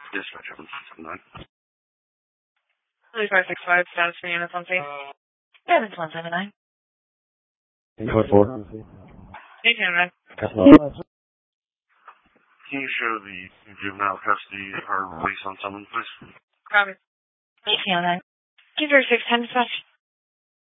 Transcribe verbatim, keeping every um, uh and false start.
Dispatch seven seven nine. five six five, status for units on scene. seven one seven nine. Code four. eighteen nine. Can you show the juvenile custody or release on someone, please? Copy. eighteen oh nine. two three six ten dispatch.